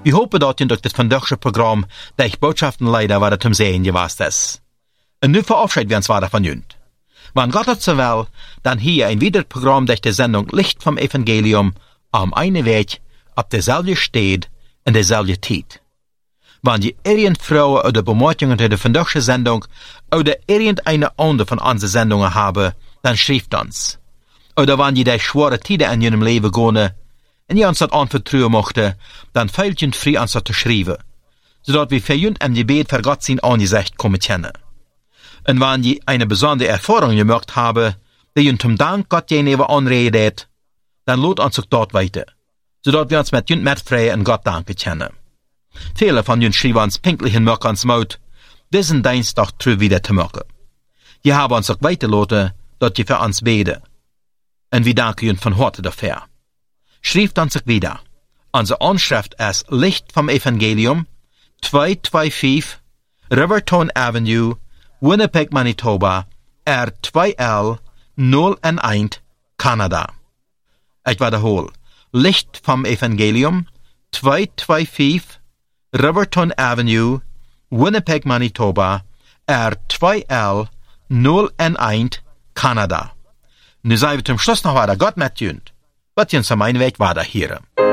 Wir hopen dat je durch das vandaagse Programm de Botschaften leider wat het zum Sehen gewast ist. Und nu verabschieden wir uns weiter von Jünd. Wenn Gott hat so will, dann hier ein weiteres Programm durch die Sendung Licht vom Evangelium am einen Weg, auf derselbe steht, in derselbe Zeit. Wenn je irgendeine Frau oder Bemerkungen zu der vandaagse Sendung oder irgendeine andere von unseren Sendungen haben, dann schreibt uns. Oder wenn je die schwere Tiden in ihrem Leben gehen, und je uns das anvertrauen möchte, dann fehlt je frei uns das zu schreiben, sodass wir für jünd im Gebet für Gott sein Angesicht kommen können. Und wenn je eine besondere Erfahrung gemacht habe, die jünd zum Dank Gott gegenüber anredet, dann lohnt uns auch dort weiter, sodass wir uns mit jünd mitfreien und Gott danken können. Viele von jünd schreiben uns pinklich in Möck ans Maut, diesen Dienstag treu wieder zu machen. Je haben uns auch weiterlassen, dass je für uns beten. Und wir danken jünd von Harte dafür. Schreibt uns auch wieder. Unsere Anschrift ist Licht vom Evangelium, 225 Riverton Avenue, Winnipeg, Manitoba, R2L 011, Kanada. Ich wiederhole. Licht vom Evangelium, 225 Riverton Avenue, Winnipeg, Manitoba, R2L 011, Kanada. Nu zijn we zum Schluss noch weiter Gott met jünd. Wat je ons am einen Weg weiter hören.